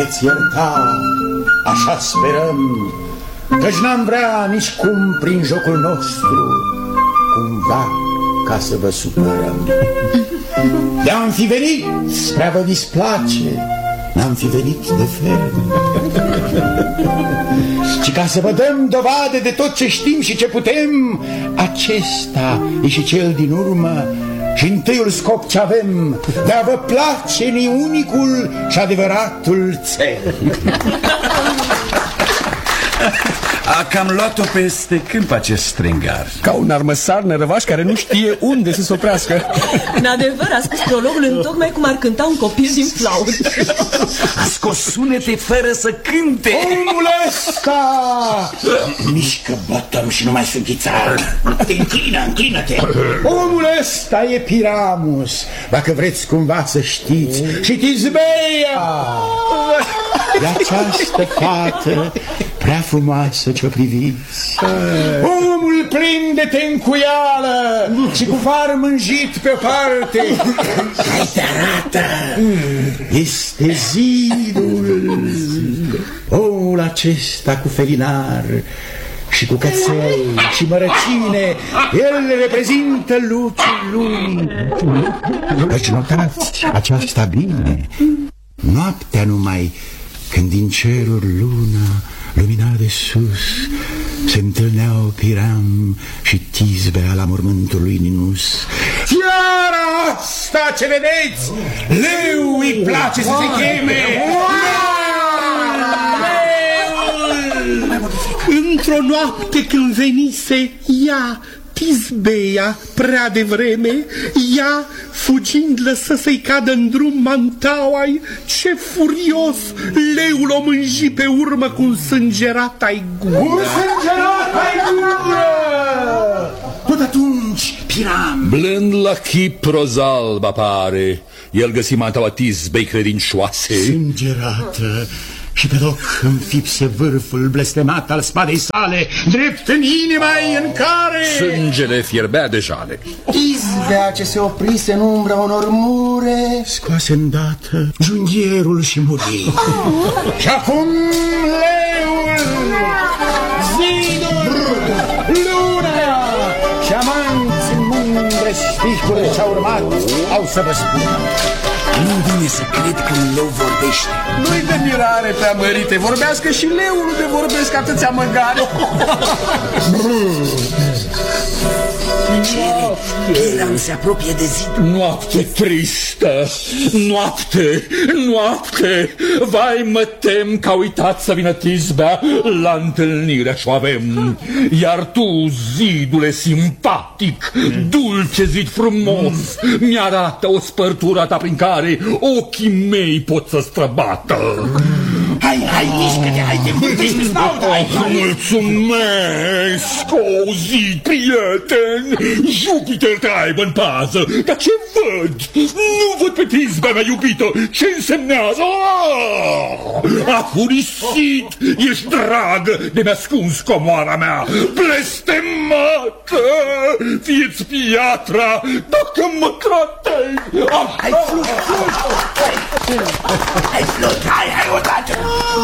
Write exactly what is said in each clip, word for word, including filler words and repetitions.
veți ierta, așa sperăm, căci n-am vrea nici cum prin jocul nostru cumva ca să vă supărăm. De-am fi venit spre a vă displace, n-am fi venit de fel, ci ca să vă dăm dovadă de tot ce știm și ce putem. Acesta e și cel din urmă și întâiul scop ce avem, de a vă place ni unicul și adevăratul țel. A cam luat-o peste câmp acest strengar. Ca un armăsar nărăvaș care nu știe unde să se oprească. În adevăr, a spus prologul întocmai cum ar cânta un copil din flaut. A scos sunete fără să cânte. Omul ăsta! Mișcă bătăm și nu mai sunt ghițar. Te înclină, înclină-te. Omul ăsta e Piramus, dacă vreți cumva să știți. Și Tisbeia de această fată prea frumoasă ce-o priviți. Omul plin de tencuială și cu far mânjit pe o parte. Hai te arată. Este Zidul. Omul acesta cu felinar și cu cățel și mărăcine, el reprezintă lucrul lumii. Deci notați aceasta bine. Noaptea numai, când din cerul luna lumina de sus, se întâlneau Piram și Tisbea la mormântul lui Ninus. Fiara asta ce vedeți, leu îi place să se cheme. Într-o noapte când venise ea, Tisbeia, prea devreme, ea, fugind, lăsă să-i cadă în drum mantaua-i. Ce furios! Leul o mânji pe urmă cu un sângerat ai gură. Un sângerat ai gură! Tot atunci, Piram, blând la chip rozalb apare, el găsi mantaua Tisbei credincioase. Sângerată, și pe loc înfipse vârful blestemat al spadei sale, drept în inima-i în care sângele fierbea de jale. Tisbea ce se oprise în umbra unor mure scoase îndată junghierul și muri. Și acum leul, Zidul, luna și amanți în mândre stihuri ce-au urmat au să vă spună. Nu vine să cred că un leu vorbește. Nu-i de mirare prea mărite, vorbească și leul, de vorbesc atâția măgari. Piram se apropie de Zid. Noapte tristă, noapte, noapte. Vai, mă tem că a uitat să vină Tisbea la întâlnirea ce-o avem. Iar tu, Zidule simpatic, dulce Zid frumos, mi-arată o spărtură ta prin care ochii mei pot să străbată. Hai, hai, mișcă-te, hai, te vârtești, snaută, hai, hai. Mulțumesc, o Zid, prieten. Jupiter te aibă în pază. Dar ce văd? Nu văd pe Tisbea mea iubită. Ce însemnează? Ah, afurisit, ești dragă de mi-a ascuns comoara mea. Blestemată, fie-ți piatra dacă mă tratezi. Ah, hai, flut, flut. Hai, flut, hai, hai, odată.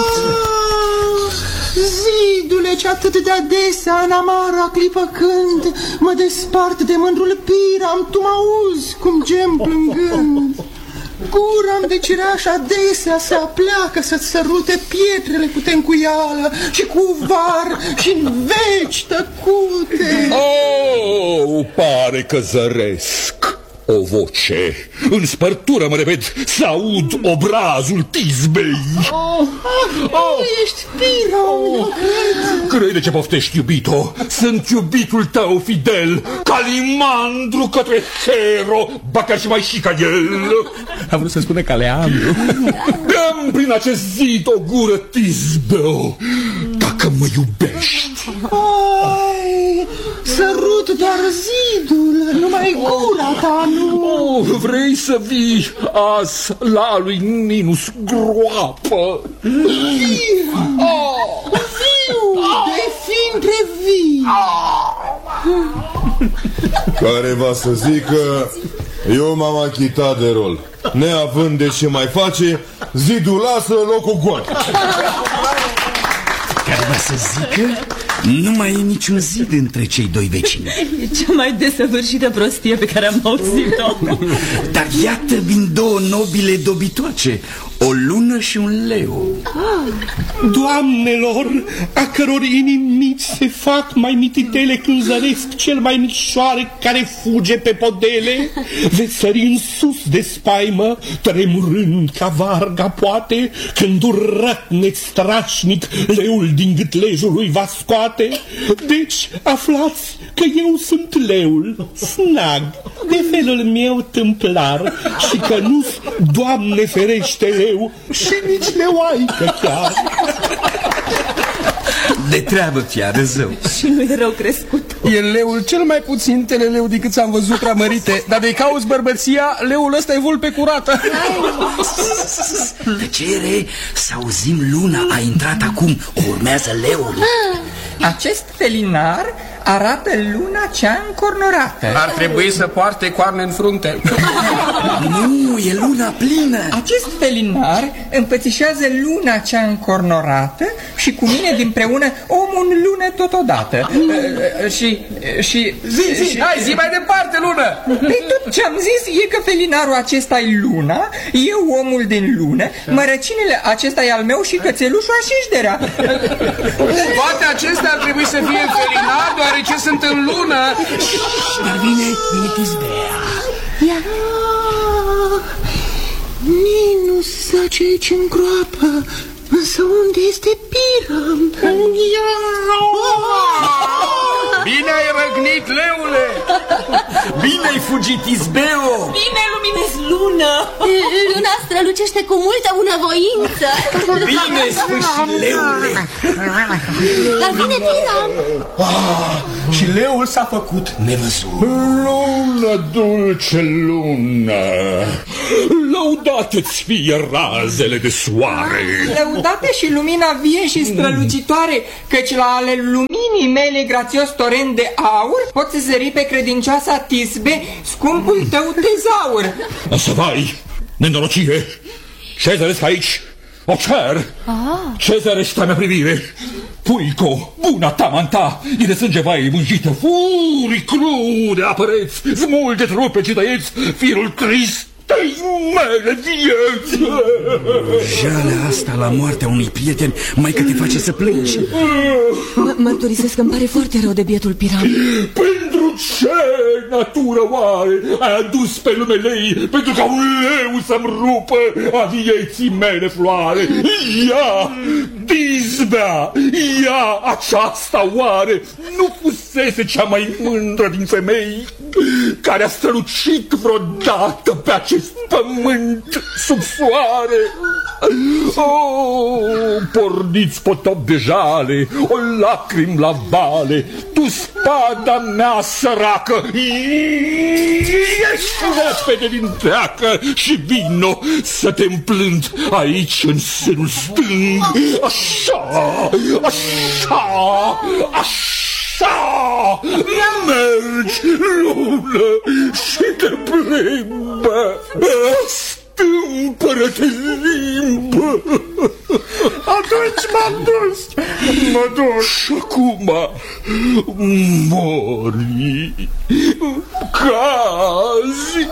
Zidule, ce atât de adesea în amara clipă când mă despart de mândrul Piram, tu mă auzi cum gem plângând. Gura-mi de cireaș adesea se apleacă să-ți sărute pietrele cu tencuială și cu var și-n veci tăcute. Oh, pare că zăresc o voce. În spărtură, mă repet, să aud obrazul Tisbei. Oh, oh, ești Piram. Crede ce poftești, iubito. Sunt iubitul tău fidel, Calimandru către Hero, ba chiar și mai și ca el. A vrut să spună Caleandru. Dăm prin acest zid o gură, Tisbeo, dacă mă iubești. Ai, sărut doar zidul, numai gura ta, nu. Oh, vrei să vii azi la lui Ninus groapă? Viu, oh. Viu, de fi între vii. Care va să zică Eu m-am achitat de rol. Neavând de ce mai face, zidul lasă, locul gol. Care va să zică, nu mai e niciun zid între cei doi vecini. E cea mai desăvârșită prostie pe care am auzit-o. Dar iată vin două nobile dobitoace, o lună și un leu. Doamnelor, a căror inimici se fac mai mititele când zăresc cel mai micșoare care fuge pe podele, veți sări în sus de spaimă, tremurând ca varga poate, când urătneți strașnic leul din gâtlejul lui va scoate. Deci aflați că eu sunt leul, snag, de felul meu tâmplar, și că nu-s, Doamne ferește, leu și nici leoaică chiar. De treabă chiar, de zău. Și nu e rău crescut. E leul cel mai puțin teleleu decât ți-am văzut, preamărite. Dar de-i cauți bărbăția, leul ăsta e vulpe curată. Tăcere, să auzim luna, a intrat acum, urmează leul. Acest felinar arată luna cea încornorată. Ar trebui să poarte coarne în frunte. Nu, e luna plină. Acest felinar împățișează luna cea încornorată și cu mine dinpreună omul în lună totodată. Și... și... Zi, zi, hai, zi mai departe, lună! Păi tot ce-am zis e că felinarul acesta e luna, eu omul din lună, mărăcinile acesta e al meu și cățelușul așișderea. Toate acestea ar trebui să fie felinar, deoarece sunt în lună. Dar vine, vine Tisbea. Ia. Ninu zace aici în groapă. Însă unde este Piram? Ia. Bine ai răgnit, leule! Bine ai fugit, Tisbeo! Bine luminezi lună! Luna strălucește cu multă bunăvoință. Bine sfârșit, leule! Dar vine Piram. Ah, și leul s-a făcut nevăzut. Lună, dulce lună, lăudate-ți fie razele de soare. Lăudate și lumina vie și strălucitoare, căci la ale luminii mele grațios torent de aur poți zări pe credincioasa Tisbe, scumpul tău tezaur. Să vai, nenorocire! Ce zăresc aici? O cer! Ah. Ce zărește a mea privire? Puico, buna tamanta, e de sânge vai mânjită, furii crude apăreți, smulte trupe ci tăieți, firul trist ai mele vieți. Jalea asta la moartea unui prieten, mai că te face să plângi. Mărturisesc că îmi pare foarte rău de bietul Piram. Pentru ce natură oare ai adus pe lumele ei, pentru ca un leu să-mi rupă a vieții mele floare? Ia, Tisbea, ia, aceasta oare nu fusese cea mai mândră din femei care a strălucit vreodată pe acest pământ sub soare? Oh, porniți potop de jale, o lacrim la vale, tu spada mea săracă, ieși repede din teacă și vino să te împlânt aici în senul stâng. Așa, așa, așa, mergi, lună, și te plimbă, stâmpără-te limbă. Atunci m-am dus, mă duc. Și acum mori, cazi,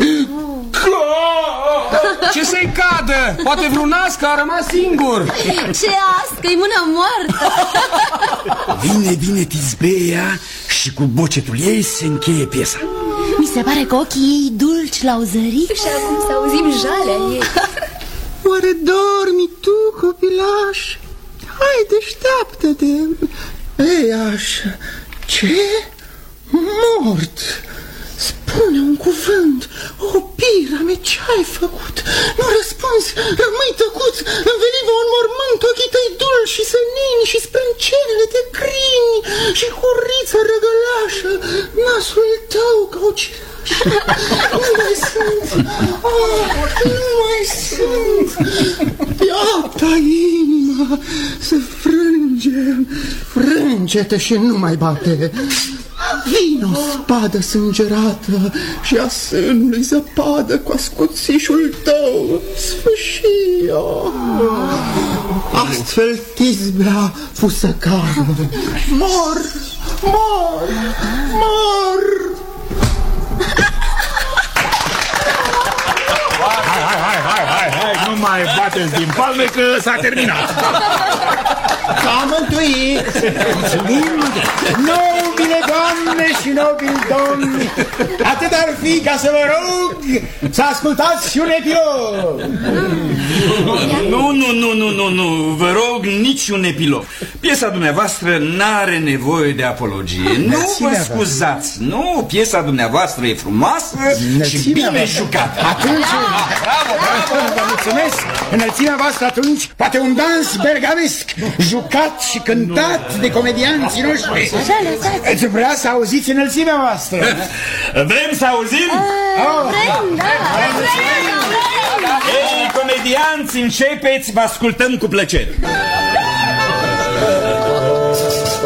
cazi. Ce să-i cadă? Poate vreun as că a rămas singur. Ce ască-i mână moartă. Vine, vine Tisbea și cu bocetul ei se încheie piesa. Mi se pare că ochii ei dulci l-au zărit și acum să auzim jalea ei. Oare dormi tu, copilaș? Hai, deșteaptă-te. Ei, așa, ce? Mort. Spune un cuvânt. O, Pirame, ce-ai făcut? Nu răspunzi, rămâi tăcut. Înveliva în mormânt ochii tăi dulci și sănini și sprâncenele de crini și hurița răgălașă, nasul tău ca o cireașă. Nu mai sunt. Oh, nu mai sunt. Iată inima se frânge. Frânge-te și nu mai bate. Vino, O spadă sângerată și a sânului zăpadă cu ascuțișul tău, sfâșia. Astfel Tisbea fusă cadă. Mor, mor, mor. Hai, hai, hai, hai, hai, hai, nu mai bateți din palme că s-a terminat. S-a mântuit. Mulțumim, nobile doamne și nobili domni. Atât ar fi ca să vă rog să ascultați și un epilog. Nu, nu, nu, nu, nu, nu, vă rog, nici un epilog. Piesa dumneavoastră n-are nevoie de apologie. Nu vă scuzați, nu, piesa dumneavoastră e frumoasă și bine jucată. Atunci, bravo, bravo, vă mulțumesc. Înălțimea voastră atunci, poate un dans bergamesc, jucat și cântat de comedianții noștri. Îți vrea să auziți înălțimea voastră? Vrem să auzim? Vrem, da. Ei, comedianți, începeți, vă ascultăm cu plăcere.